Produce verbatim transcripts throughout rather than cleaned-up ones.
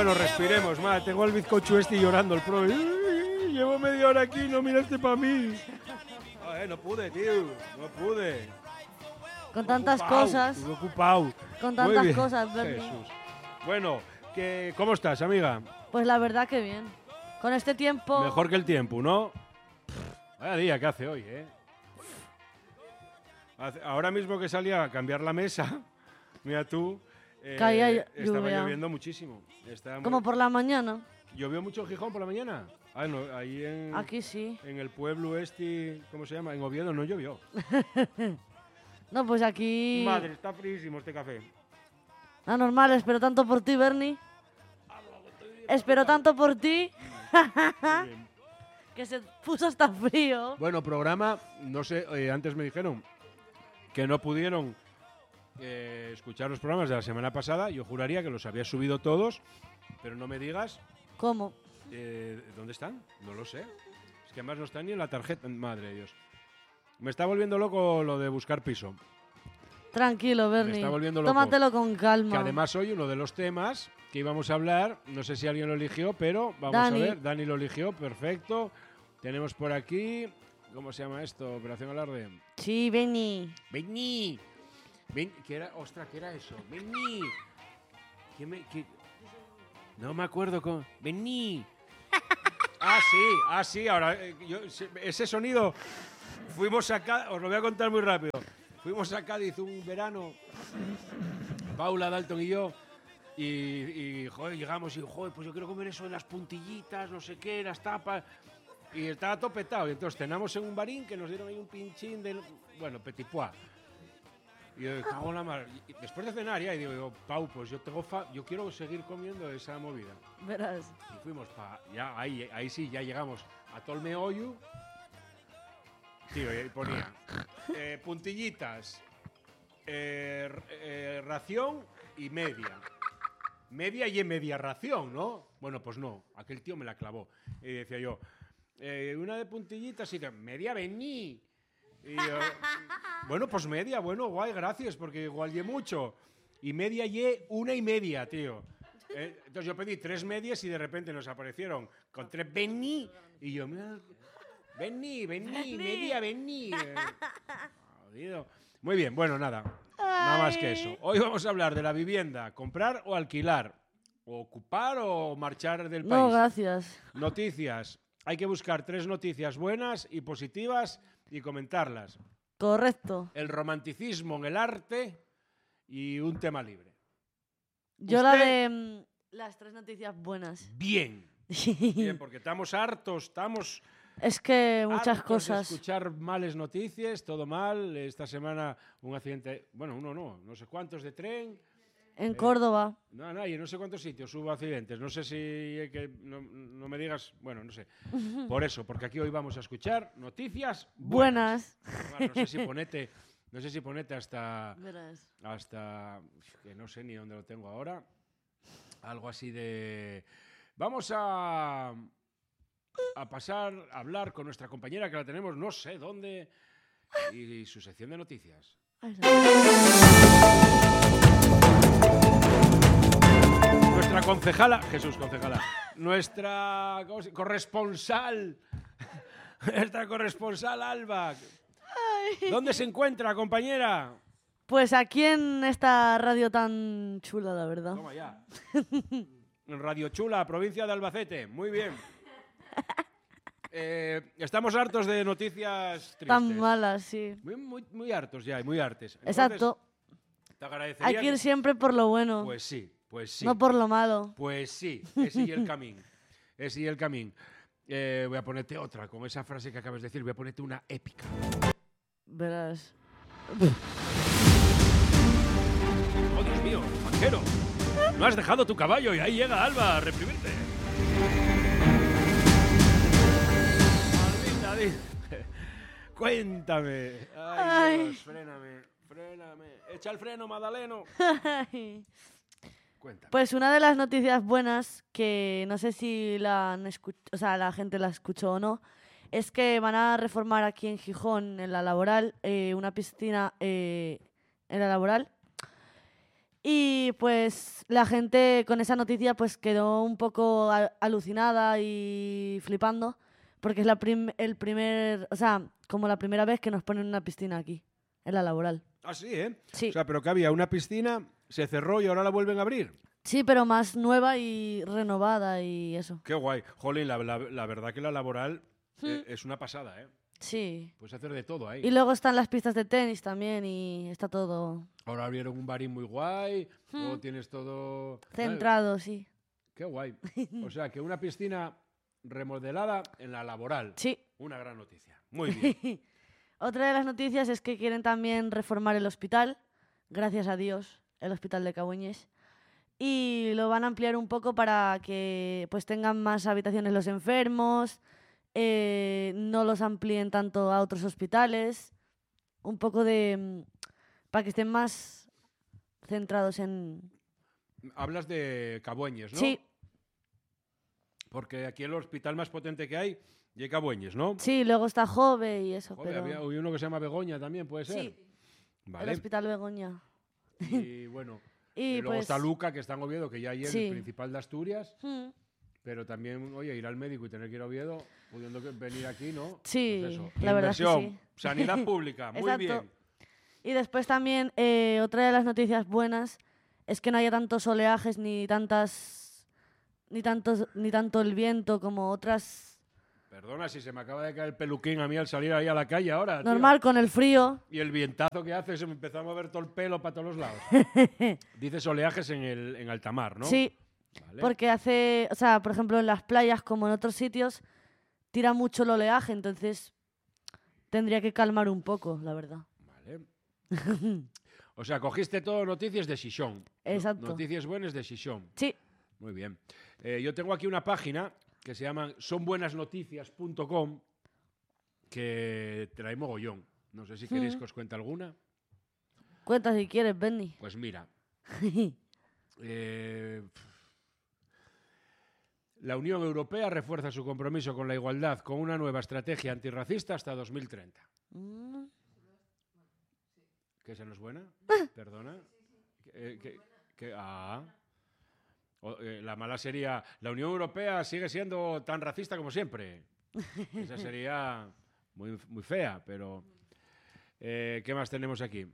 Bueno, respiremos, ma. Tengo al bizcocho este llorando, el pro. Llevo media hora aquí, no miraste para mí. Ay, no pude, tío. No pude. Con tantas ocupado, cosas. Estuve ocupado. Con Muy tantas bien. cosas, Bernie. Jesús. Bueno, que, ¿cómo estás, amiga? Pues la verdad que bien. Con este tiempo... Mejor que el tiempo, ¿no? Vaya día que hace hoy, ¿eh? Hace- Ahora mismo que salía a cambiar la mesa, mira tú, eh, Caía ll- estaba lluvia. lloviendo muchísimo. Estaba muy- Como por la mañana. ¿Llovió mucho en Gijón por la mañana? Ah, no, ahí en, Aquí sí. en el pueblo este, ¿cómo se llama? En Oviedo no llovió. No, pues aquí... Madre, está frísimo este café. Ah, normal, espero tanto por ti, Bernie. Espero tanto por ti. Muy bien. Que se puso hasta frío. Bueno, programa, no sé, eh, antes me dijeron que no pudieron eh, escuchar los programas de la semana pasada. Yo juraría que los había subido todos, pero no me digas ¿Cómo? eh, dónde están. No lo sé. Es que además no están ni en la tarjeta. Madre de Dios. Me está volviendo loco lo de buscar piso. Tranquilo, Me Bernie. está volviendo loco. Tómatelo con calma. Que además hoy uno de los temas que íbamos a hablar, no sé si alguien lo eligió, pero vamos Dani. a ver. Dani lo eligió, perfecto. Tenemos por aquí, ¿cómo se llama esto? Operación Alarde. Sí, Benny. Vení. Ven, ¿qué era? Ostras, ¿qué era eso? Vení. ¿Qué me, qué? No me acuerdo cómo. Vení. Ah, sí, ah, sí, ahora, eh, yo, se- ese sonido, fuimos acá, os lo voy a contar muy rápido. Fuimos a Cádiz un verano, Paula, Dalton y yo, y, y joder, llegamos y, joder, pues yo quiero comer eso de las puntillitas, no sé qué, las tapas. Y estaba todo petado. Y entonces cenamos en un barín que nos dieron ahí un pinchín de, bueno, petit pois. Y yo, cago en la mar. Y después de cenar ya, y digo, digo, Pau, pues yo tengo fa yo quiero seguir comiendo esa movida. Verás. Y fuimos para, ya, ahí, ahí sí, ya llegamos a Tolmeoyu. Tío, y ahí ponía, eh, puntillitas, eh, r- eh, ración y media. Media y media ración, ¿no? Bueno, pues no, aquel tío me la clavó. Y decía yo, eh, una de puntillitas y de media vení. Y yo, bueno, pues media, bueno, guay, gracias, porque igual ye mucho. Y media ye una y media, tío. Eh, entonces yo pedí tres medias y de repente nos aparecieron con tres vení. Y yo, mira, vení, vení, media vení. Eh, jodido. Muy bien, bueno, nada. Nada más que eso. Hoy vamos a hablar de la vivienda, comprar o alquilar, o ocupar o marchar del No, país. gracias. Noticias. Hay que buscar tres noticias buenas y positivas y comentarlas. Correcto. El romanticismo en el arte y un tema libre. Yo la Usted- de mm, las tres noticias buenas. Bien. Bien, porque estamos hartos, estamos Es que muchas hartos de cosas. escuchar males noticias, todo mal. Esta semana un accidente, bueno, uno no, no sé cuántos de tren. En Córdoba. No, no, y en no sé cuántos sitios hubo accidentes. No sé si hay que no, no me digas, bueno, no sé. Por eso, porque aquí hoy vamos a escuchar noticias buenas. Buenas. Bueno, no sé si ponete, no sé si ponete hasta Verás. hasta que no sé ni dónde lo tengo ahora. Algo así de vamos a a pasar a hablar con nuestra compañera que la tenemos no sé dónde y, y su sección de noticias. Ay, Nuestra concejala, Jesús concejala, nuestra ¿cómo se- corresponsal, nuestra corresponsal Alba. ¿Dónde se encuentra, compañera? Pues aquí en esta radio tan chula, la verdad. Toma ya. En Radio Chula, provincia de Albacete. Muy bien. Eh, estamos hartos de noticias tristes. Tan malas, sí. Muy, muy, muy hartos ya, y muy hartes. Entonces, Exacto. Te agradecería Hay que ir siempre por lo bueno, Pues sí, pues sí. no por lo malo. Pues sí, ese y el camín. Ese y el camín. Eh, voy a ponerte otra, con esa frase que acabas de decir, voy a ponerte una épica. Verás. ¡Oh, Dios mío, banquero! No has dejado tu caballo y ahí llega Alba a reprimirte. Albita, di- Cuéntame. Ay, Ay. Dios, fréname, fréname. Echa el freno, Madaleno. Cuéntame. Pues una de las noticias buenas, que no sé si la, han escuch- o sea, la gente la escuchó o no, es que van a reformar aquí en Gijón, en la Laboral, eh, una piscina eh, en la Laboral. Y pues la gente con esa noticia pues quedó un poco a- alucinada y flipando, porque es la prim- el primer, o sea, como la primera vez que nos ponen una piscina aquí, en la laboral. Ah, sí, ¿eh? Sí. O sea, pero que había una piscina, se cerró y ahora la vuelven a abrir. Sí, pero más nueva y renovada y eso. Qué guay. Jolín, la, la- la verdad que la laboral Hmm. eh, es una pasada, ¿eh? Sí. Puedes hacer de todo ahí. Y luego están las pistas de tenis también y está todo Ahora abrieron un barín muy guay, Hmm. luego tienes todo... centrado, sí. Qué guay. O sea, que una piscina remodelada en la laboral. Sí. Una gran noticia. Muy bien. Otra de las noticias es que quieren también reformar el hospital, gracias a Dios, el hospital de Cabueñes. Y lo van a ampliar un poco para que pues tengan más habitaciones los enfermos, eh, no los amplíen tanto a otros hospitales, un poco de... mm, para que estén más centrados en... Hablas de Cabueñes, ¿no? Sí, Porque aquí el hospital más potente que hay es Cabueñes, ¿no? sí, luego está Jove y eso, Joder, pero... había hay uno que se llama Begoña también, ¿puede ser? Sí, el Vale. hospital Begoña. Y bueno, Y, y luego pues... está Luca, que está en Oviedo, que ya ahí es Sí. el principal de Asturias. mm, Pero también, oye, ir al médico y tener que ir a Oviedo, pudiendo que- venir aquí, ¿no? Sí, Pues eso. la verdad es que Inversión, sí. sanidad pública, muy Exacto. bien. Y después también, eh, otra de las noticias buenas es que no haya tantos oleajes ni tantas ni tantos ni tanto el viento como otras. Perdona si se me acaba de caer el peluquín a mí al salir ahí a la calle ahora. tío. Normal con el frío. Y el vientazo que hace, se me empezó a mover todo el pelo para todos los lados. Dices oleajes en, el, en alta mar, ¿no? Sí, Vale. porque hace, o sea, por ejemplo, en las playas como en otros sitios tira mucho el oleaje, entonces tendría que calmar un poco, la verdad. Vale. O sea, cogiste todo noticias de Xixón. Exacto. Noticias buenas de Xixón. Sí. Muy bien. Eh, yo tengo aquí una página que se llama son buenas noticias punto com que trae mogollón. No sé si queréis Mm. que os cuente alguna. Cuenta si quieres, Benny. Pues mira. eh, la Unión Europea refuerza su compromiso con la igualdad con una nueva estrategia antirracista hasta dos mil treinta. Mm, ¿Que esa no es buena? Perdona. Eh, que- que- ah. O, eh, la mala sería, la Unión Europea sigue siendo tan racista como siempre. Esa sería muy, muy fea, pero... eh, ¿qué más tenemos aquí?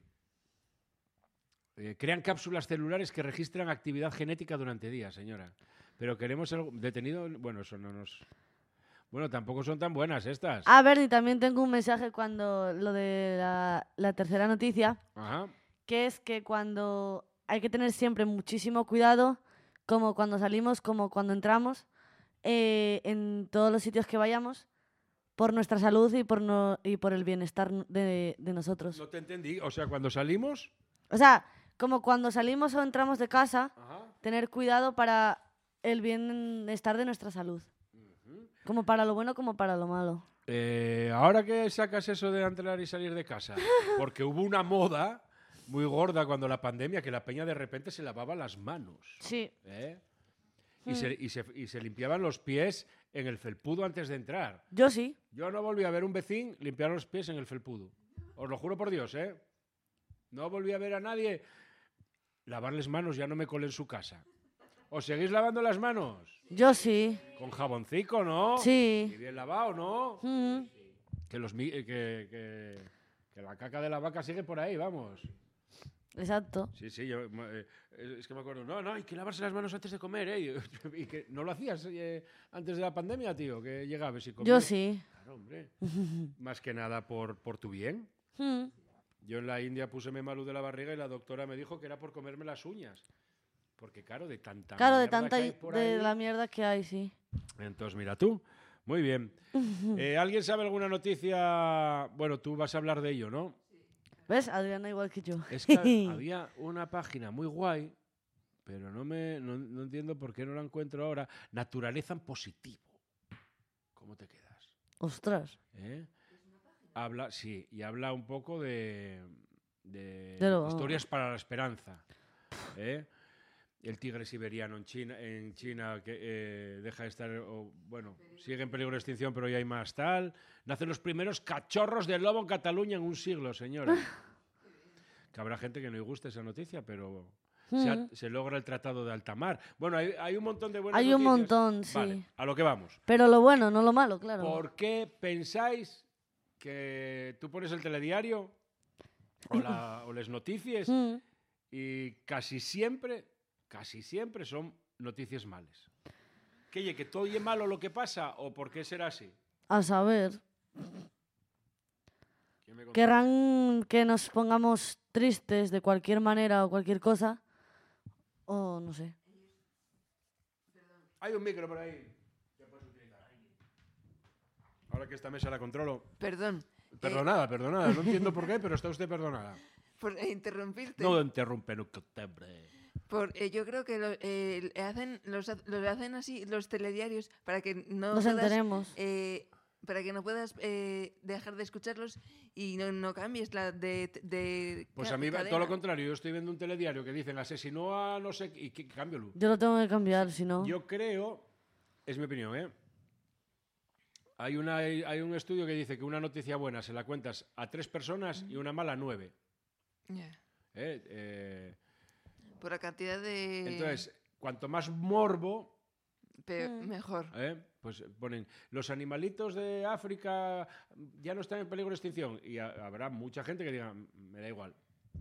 Eh, crean cápsulas celulares que registran actividad genética durante días, señora. Pero queremos algo... Detenido... Bueno, eso no nos... Bueno, tampoco son tan buenas estas. Ah, Bernie, también tengo un mensaje cuando lo de la, la tercera noticia, Ajá. que es que cuando hay que tener siempre muchísimo cuidado, como cuando salimos, como cuando entramos, eh, en todos los sitios que vayamos, por nuestra salud y por, no, y por el bienestar de, de nosotros. No te entendí. O sea, cuando salimos... O sea, como cuando salimos o entramos de casa, Ajá. tener cuidado para el bienestar de nuestra salud. Como para lo bueno como para lo malo. Eh, ahora que sacas eso de entrar y salir de casa, porque hubo una moda muy gorda cuando la pandemia que la peña de repente se lavaba las manos. Sí. ¿eh? Y, Mm. se, y, se, y se limpiaban los pies en el felpudo antes de entrar. Yo sí. Yo no volví a ver un vecino limpiar los pies en el felpudo. Os lo juro por Dios, ¿eh? No volví a ver a nadie lavarles manos, ya no me colé en su casa. ¿Os seguís lavando las manos? Yo sí. Con jaboncico, ¿no? Sí. Y bien lavado, ¿no? Mm. Que, los, mi- eh, que, que, que la caca de la vaca sigue por ahí, vamos. Exacto. Sí, sí, yo, eh, es que me acuerdo, no, no, hay que lavarse las manos antes de comer, ¿eh? Y que no lo hacías eh, antes de la pandemia, tío, que llegabas y comías. Yo sí. Claro, hombre. Más que nada por, por tu bien. Mm. Yo en la India puseme malú de la barriga y la doctora me dijo que era por comerme las uñas. Porque, claro, de tanta Claro, de mierda tanta que hay por de ahí. la mierda que hay, sí. Entonces, mira tú. Muy bien. Eh, ¿Alguien sabe alguna noticia? Bueno, tú vas a hablar de ello, ¿no? ¿Ves? Adriana igual que yo. Es que había una página muy guay, pero no me no, no entiendo por qué no la encuentro ahora. Naturaleza en positivo. ¿Cómo te quedas? Ostras. ¿Eh? Habla, sí, y habla un poco de, de De lo- historias para la esperanza. ¿eh? El tigre siberiano en China, en China que eh, deja de estar, o, bueno, sigue en peligro de extinción, pero ya hay más tal. Nacen los primeros cachorros de lobo en Cataluña en un siglo, señora. Que habrá gente que no le guste esa noticia, pero se, ha- Mm. se logra el Tratado de Alta Mar. Bueno, hay, hay un montón de buenas Hay un noticias. montón, sí. Vale, a lo que vamos. Pero lo bueno, no lo malo, claro. ¿Por qué pensáis que tú pones el telediario o, la, o las noticias Mm. y casi siempre, casi siempre son noticias malas? ¿Que oye, que todo es malo lo que pasa o por qué será así? A saber, ¿Quién me contesta? querrán que nos pongamos tristes de cualquier manera o cualquier cosa. O no sé. Hay un micro por ahí que puedes utilizar. Ahora que esta mesa la controlo. Perdón. Perdonada, perdonada. No entiendo por qué, pero está usted perdonada. Por eh, interrumpirte. No interrumpe nunca usted, hombre. Por, eh, yo creo que lo, eh, hacen, los, ha- lo hacen así los telediarios para que no Nos puedas, enteremos. eh, para que no puedas eh, dejar de escucharlos y no, no cambies la de, de Pues ca- a mí va- cadena. todo lo contrario. Yo estoy viendo un telediario que dicen asesinó a no sé qué, y que cámbialo. Yo lo tengo que cambiar, si no. Yo creo, es mi opinión, ¿eh? Hay, una, hay un estudio que dice que una noticia buena se la cuentas a tres personas y una mala a nueve. Ya. ¿eh? Eh, Por la cantidad de... entonces, cuanto más morbo, pe- Mm. mejor. ¿eh? Pues ponen, los animalitos de África ya no están en peligro de extinción. Y ha- habrá mucha gente que diga, me da igual.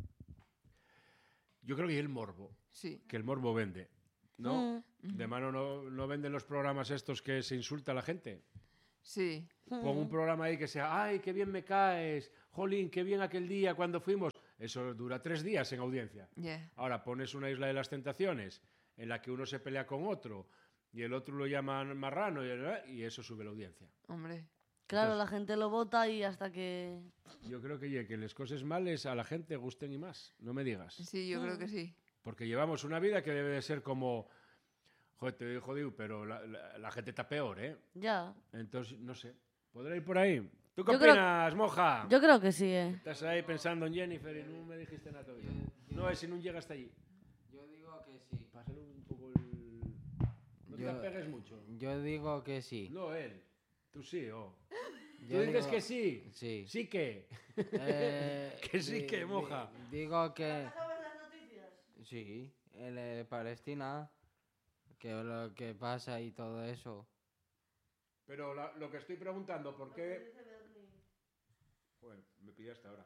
Yo creo que es el morbo, Sí. que el morbo vende, ¿no? Mm. De mano no, no venden los programas estos que se insulta a la gente. Sí. Pon un programa ahí que sea, ay, qué bien me caes, jolín, qué bien aquel día cuando fuimos. Eso dura tres días en audiencia. Ya. Ahora pones una Isla de las Tentaciones en la que uno se pelea con otro y el otro lo llama marrano y, y eso sube la audiencia. Hombre. Claro, Entonces- la gente lo vota y hasta que... Yo creo que, oye, que las cosas males a la gente gusten y más, no me digas. Sí, yo creo que sí. Porque llevamos una vida que debe de ser como, joder, te digo jodido, pero la, la- la gente está peor, ¿eh? Ya. Entonces, no sé, ¿podrá ir por ahí? ¿Tú qué Yo creo- opinas, moja? Yo creo que sí, eh. Estás ahí pensando en Jennifer y no me dijiste nada todavía. No, es si no llega hasta allí. Yo digo que sí. Pásale un poco el... No te Yo- la pegues mucho. Yo digo que sí. No, él. Tú sí, oh. Yo Tú dices digo- que sí. Sí. Sí que. Eh, Que sí di- que, di- moja. Digo que... Sí, el de Palestina, que lo que pasa y todo eso. Pero la- lo que estoy preguntando, ¿por qué...? Bueno, me pillaste ahora.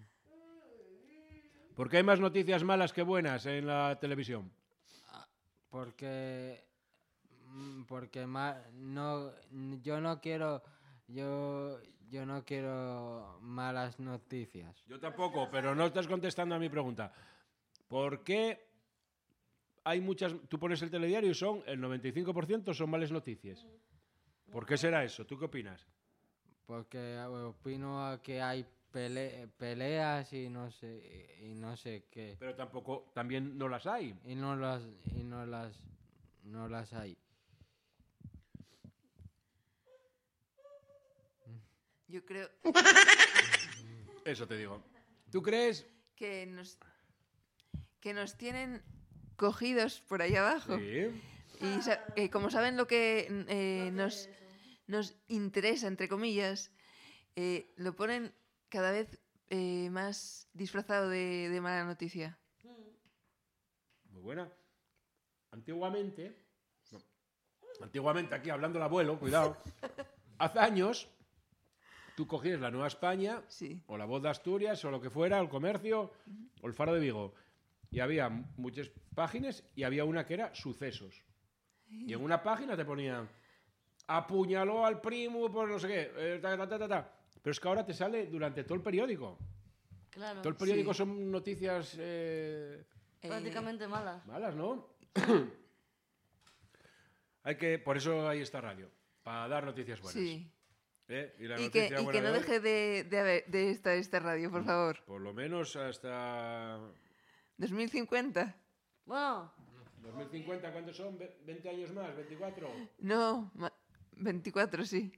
¿Por qué hay más noticias malas que buenas en la televisión? Porque... mm, Porque ma- no, yo no quiero... Yo, yo no quiero malas noticias. Yo tampoco, pero no estás contestando a mi pregunta. ¿Por qué hay muchas... Tú pones el telediario y son el noventa y cinco por ciento son malas noticias? ¿Por qué será eso? ¿Tú qué opinas? Porque opino que hay pele- peleas y no sé y no sé qué. Pero tampoco, también no las hay. Y no las y no las no las hay. Yo creo Eso te digo. ¿Tú crees? que nos, que nos tienen cogidos por ahí abajo. Sí. Y sa- eh, como saben lo que eh, nos, nos interesa, entre comillas, eh, lo ponen cada vez eh, más disfrazado de, de mala noticia. Muy buena. Antiguamente, no, antiguamente aquí hablando el abuelo, cuidado, hace años tú cogías la Nueva España Sí. o la Voz de Asturias o lo que fuera, el Comercio o el Faro de Vigo y había muchas páginas y había una que era sucesos. Y en una página te ponían apuñaló al primo por no sé qué, eh, ta, ta, ta, ta, ta. Pero es que ahora te sale durante todo el periódico. Claro. Todo el periódico Sí. son noticias eh, Eh, Prácticamente malas. malas, ¿no? Hay que, por eso hay esta radio, para dar noticias buenas. sí. ¿Eh? Y la Y que, noticia y buena que no de hoy, deje de, de, haber- de esta, esta radio, por favor. por lo menos hasta dos mil cincuenta. Bueno, dos mil cincuenta, ¿cuántos son? Ve- ¿veinte años más? ¿veinticuatro? No, ma- veinticuatro, sí.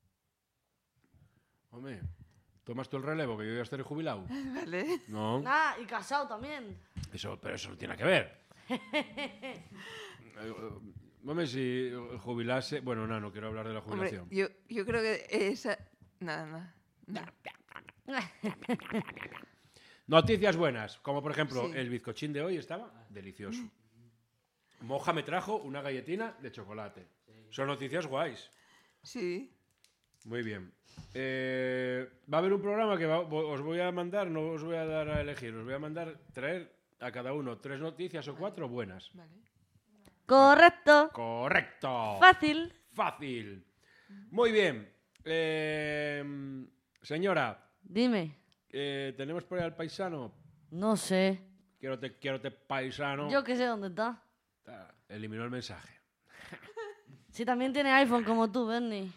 Hombre, tomas tú el relevo, que yo ya estaré jubilado. Vale. No, ah, y casado también. eso, pero eso no tiene que ver. Eh, Hombre, si jubilase... Bueno, no, no quiero hablar de la Hombre, jubilación. yo, yo creo que esa... Nada, nada. nada. Noticias buenas, como por ejemplo, Sí. el bizcochín de hoy estaba delicioso. Moja me trajo una galletina de chocolate. Son noticias guays. Sí. Muy bien. Eh, va a haber un programa que va- vo- os voy a mandar, no os voy a dar a elegir, os voy a mandar traer a cada uno tres noticias o cuatro buenas. Vale. Correcto. Correcto. Fácil. Fácil. Muy bien. Eh, señora, Dime. eh, tenemos por ahí al paisano. No sé. Quiero te, quiero te paisano. Yo que sé dónde está. Ah, eliminó el mensaje. Si también tiene iPhone como tú, Bernie.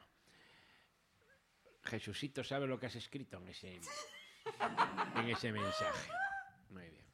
Jesucito sabe lo que has escrito en ese, en ese mensaje. Muy bien.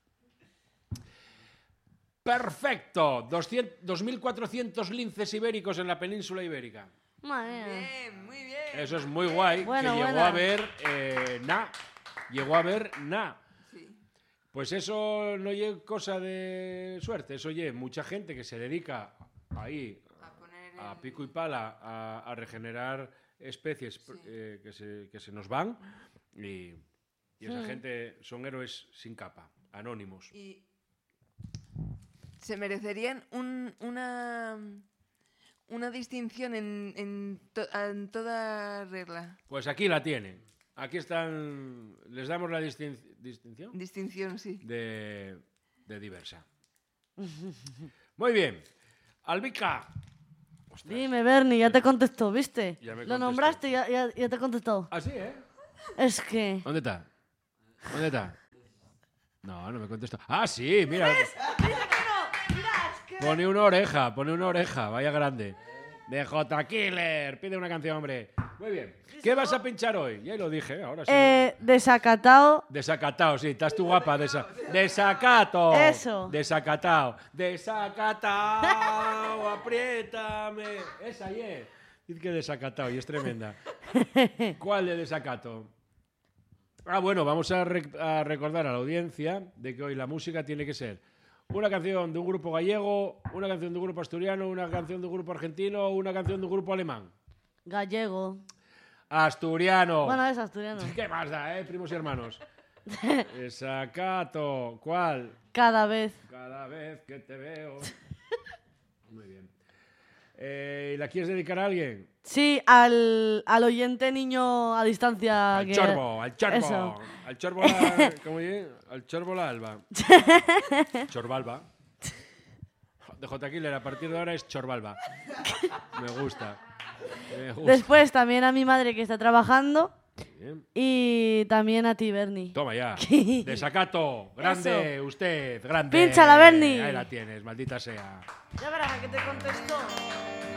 Perfecto. doscientos, dos mil cuatrocientos linces ibéricos en la península ibérica. Madre mía. Bien, muy bien. Eso es muy guay. Bueno, que llegó buena. a ver eh, na. Llegó a ver na. Sí. Pues eso no es cosa de suerte. Eso oye, mucha gente que se dedica ahí A poner a el- pico y pala a, a regenerar especies Sí. eh, que, se, que se nos van y, y esa Hmm. gente son héroes sin capa, anónimos. Y se merecerían un- una, una distinción en, en, to- en toda regla. Pues aquí la tienen. Aquí están. Les damos la distin- distinción Distinción, sí. de, de diversa. Muy bien. Albica. Ostras. Dime, Bernie, ya te contestó, ¿viste? Ya me Lo contestó. nombraste y ya, ya, ya te contestó. Ah, sí, ¿eh? Es que... ¿Dónde está? ¿Dónde está? No, no me contestó. Ah, sí, mira. Pone una oreja, pone una oreja, vaya grande. De J Killer, pide una canción, hombre. Muy bien. ¿Qué vas a pinchar hoy? Ya lo dije, ahora sí. Eh, desacatado. Desacatado, sí, estás tú guapa. Desa desacato. Eso. Desacatado. Desacatado, apriétame. Esa, yeah. Dice que desacatado y es tremenda. ¿Cuál de desacato? Ah, bueno, vamos a, rec a recordar a la audiencia de que hoy la música tiene que ser una canción de un grupo gallego, una canción de un grupo asturiano, una canción de un grupo argentino o una canción de un grupo alemán. Gallego. Asturiano. Bueno, es asturiano. ¿Qué más da, eh, primos y hermanos? Desacato. ¿Cuál? Cada vez. Cada vez que te veo. Muy bien. Eh, ¿La quieres dedicar a alguien? Sí, al, al oyente niño a distancia. Al que- chorbo, al chorbo. Eso. Al chorbo la... ¿Cómo dice? Al chorbo la alba. Chorbalba. De J Killer, a partir de ahora es Chorbalba. Me gusta. Me gusta. Después también a mi madre que está trabajando. Bien. Y también a ti, Bernie. Toma ya. Desacato. Grande, usted. Grande. Pínchala, Bernie. Ahí la tienes, maldita sea. Ya verás a que te contestó.